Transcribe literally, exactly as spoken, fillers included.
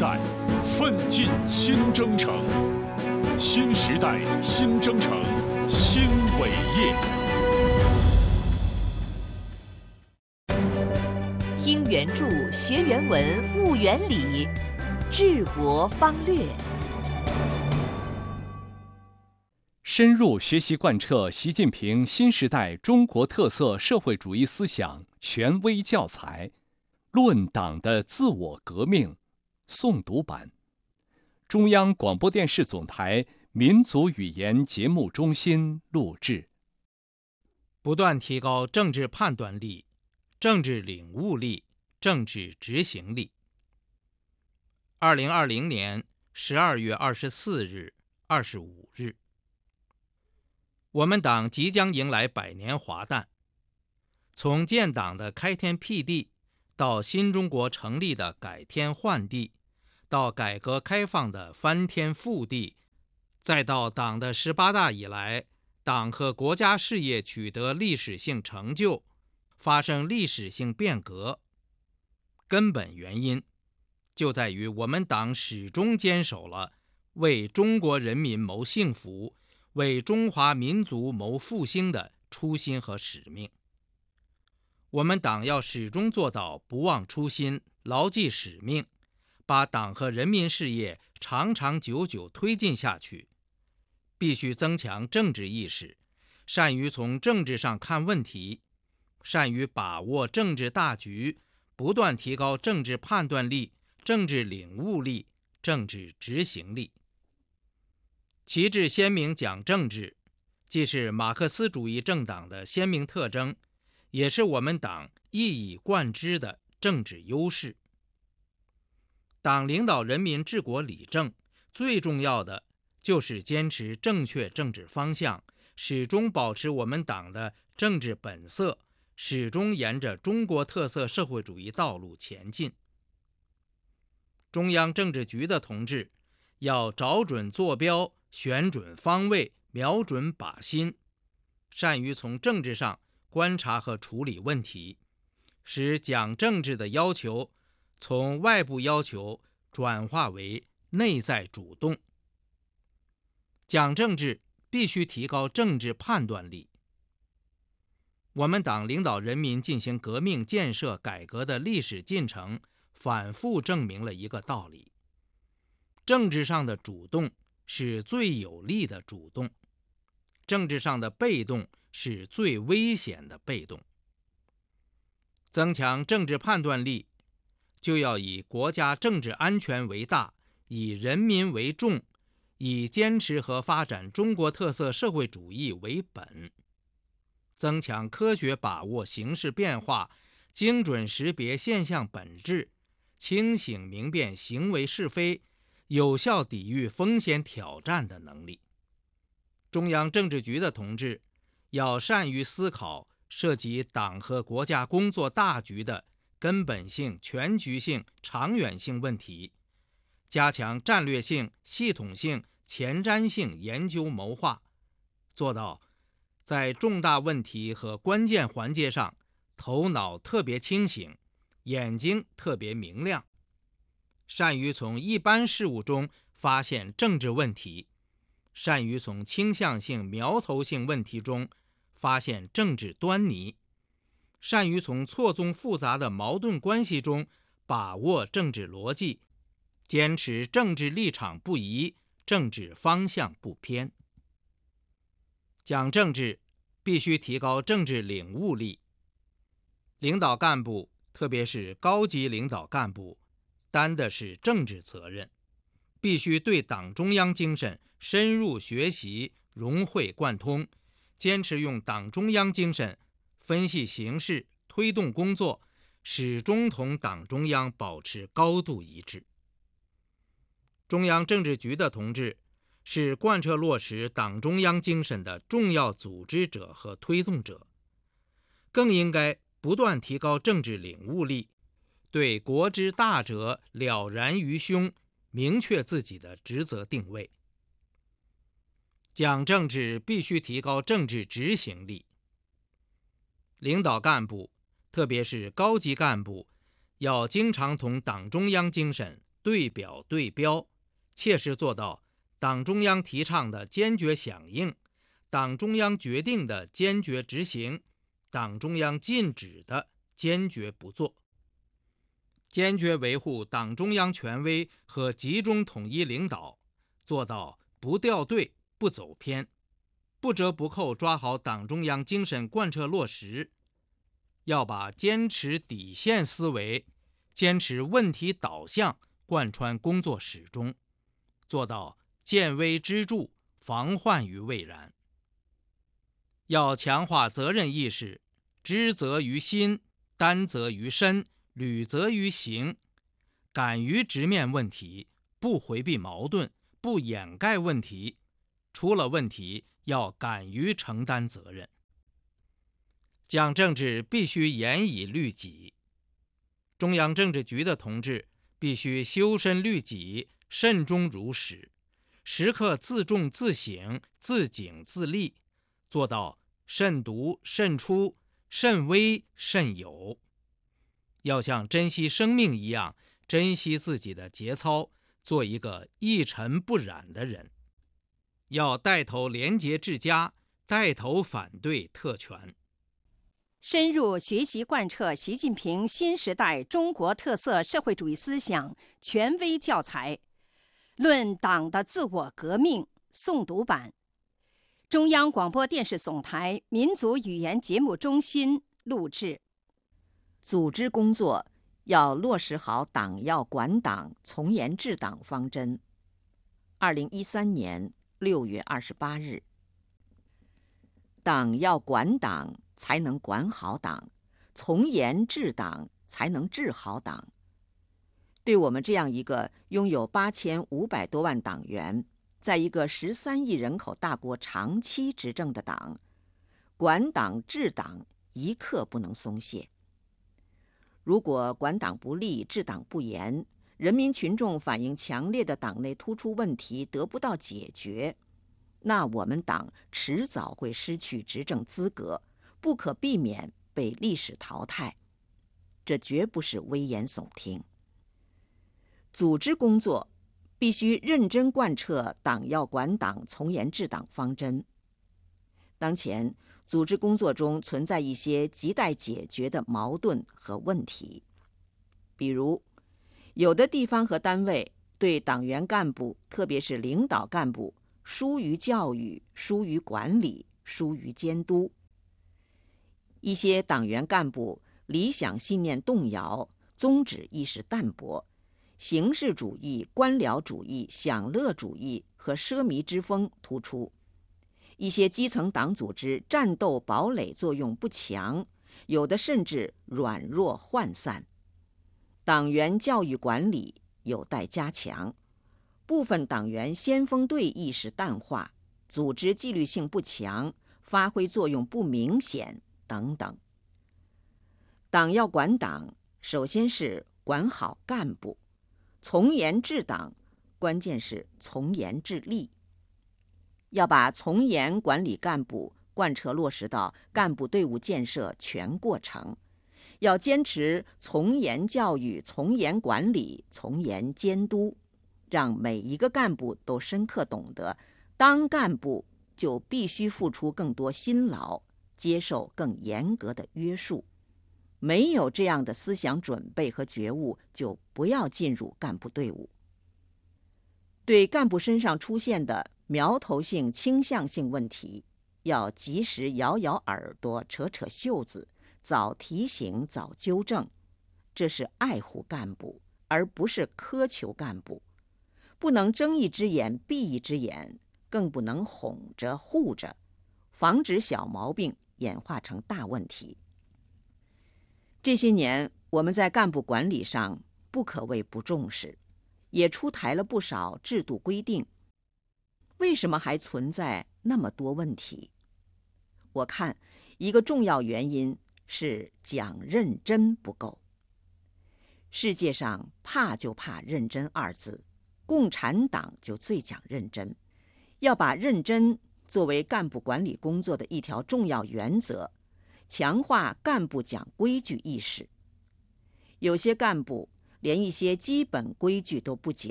代，奋进新征程。新时代新征程，新伟业。 听原著，学原文，悟原理，治国方略。 深入学习贯彻习近平新时代中国特色社会主义思想权威教材《论党的自我革命》诵读版，中央广播电视总台民族语言节目中心录制。 不断提高政治判断力、政治领悟力、政治执行力。二零二零年十二月二十四日、二十五日，我们党即将迎来百年华诞。从建党的开天辟地，到新中国成立的改天换地，到改革开放的翻天覆地，再到党的十八大以来，党和国家事业取得历史性成就，发生历史性变革，根本原因就在于我们党始终坚守了为中国人民谋幸福、为中华民族谋复兴的初心和使命。我们党要始终做到不忘初心、牢记使命，把党和人民事业长长久久推进下去。必须增强政治意识，善于从政治上看问题，善于把握政治大局，不断提高政治判断力、政治领悟力、政治执行力。旗帜鲜明讲政治，既是马克思主义政党的鲜明特征，也是我们党一以贯之的政治优势。党领导人民治国理政，最重要的就是坚持正确政治方向，始终保持我们党的政治本色，始终沿着中国特色社会主义道路前进。中央政治局的同志要找准坐标，选准方位，瞄准靶心，善于从政治上观察和处理问题，使讲政治的要求从外部要求转化为内在主动。讲政治必须提高政治判断力。我们党领导人民进行革命建设改革的历史进程，反复证明了一个道理：政治上的主动是最有力的主动，政治上的被动是最危险的被动。增强政治判断力，就要以国家政治安全为大，以人民为重，以坚持和发展中国特色社会主义为本。增强科学把握形势变化，精准识别现象本质，清醒明辨行为是非，有效抵御风险挑战的能力。中央政治局的同志要善于思考涉及党和国家工作大局的根本性、全局性、长远性问题，加强战略性、系统性、前瞻性研究谋划，做到在重大问题和关键环节上头脑特别清醒，眼睛特别明亮，善于从一般事物中发现政治问题，善于从倾向性、苗头性问题中发现政治端倪，善于从错综复杂的矛盾关系中把握政治逻辑，坚持政治立场不移，政治方向不偏。讲政治必须提高政治领悟力。领导干部，特别是高级领导干部，担的是政治责任，必须对党中央精神深入学习，融会贯通，坚持用党中央精神分析形势，推动工作，始终同党中央保持高度一致。中央政治局的同志是贯彻落实党中央精神的重要组织者和推动者，更应该不断提高政治领悟力，对国之大者了然于胸，明确自己的职责定位。讲政治必须提高政治执行力。领导干部，特别是高级干部，要经常同党中央精神对表对标，切实做到党中央提倡的坚决响应，党中央决定的坚决执行，党中央禁止的坚决不做。坚决维护党中央权威和集中统一领导，做到不掉队、不走偏，不折不扣抓好党中央精神贯彻落实。要把坚持底线思维、坚持问题导向贯穿工作始终，做到见微知著，防患于未然。要强化责任意识，知责于心，担责于身，履责于行，敢于直面问题，不回避矛盾，不掩盖问题，出了问题要敢于承担责任。讲政治必须严以律己，中央政治局的同志必须修身律己，慎终如始，时刻自重自省，自警自立，做到慎独慎出，慎微慎有。要像珍惜生命一样珍惜自己的节操，做一个一尘不染的人。要带头廉洁治家，带头反对特权。 深入学习贯彻习近平新时代中国特色社会主义思想权威教材《论党的自我革命》诵读版，中央广播电视总台民族语言节目中心录制。 组织工作要落实好党要管党、从严治党方针。二零一三年六月二十八日，党要管党，才能管好党；从严治党，才能治好党。对我们这样一个拥有八千五百多万党员，在一个十三亿人口大国长期执政的党，管党治党一刻不能松懈。如果管党不力、治党不严，人民群众反映强烈的党内突出问题得不到解决，那我们党迟早会失去执政资格，不可避免被历史淘汰。这绝不是危言耸听。组织工作必须认真贯彻党要管党、从严治党方针。当前组织工作中存在一些亟待解决的矛盾和问题，比如，有的地方和单位对党员干部，特别是领导干部，疏于教育、疏于管理、疏于监督；一些党员干部理想信念动摇，宗旨意识淡薄，形式主义、官僚主义、享乐主义和奢靡之风突出。一些基层党组织战斗堡垒作用不强，有的甚至软弱涣散。党员教育管理有待加强，部分党员先锋队意识淡化，组织纪律性不强，发挥作用不明显等等。党要管党，首先是管好干部；从严治党，关键是从严治吏。要把从严管理干部贯彻落实到干部队伍建设全过程，要坚持从严教育、从严管理、从严监督，让每一个干部都深刻懂得，当干部就必须付出更多辛劳，接受更严格的约束。没有这样的思想准备和觉悟，就不要进入干部队伍。对干部身上出现的苗头性、倾向性问题，要及时摇摇耳朵、扯扯袖子，早提醒、早纠正。这是爱护干部，而不是苛求干部。不能睁一只眼闭一只眼，更不能哄着护着，防止小毛病演化成大问题。这些年，我们在干部管理上不可谓不重视，也出台了不少制度规定。为什么还存在那么多问题？我看一个重要原因是讲认真不够。世界上怕就怕认真二字，共产党就最讲认真。要把认真作为干部管理工作的一条重要原则，强化干部讲规矩意识。有些干部连一些基本规矩都不讲。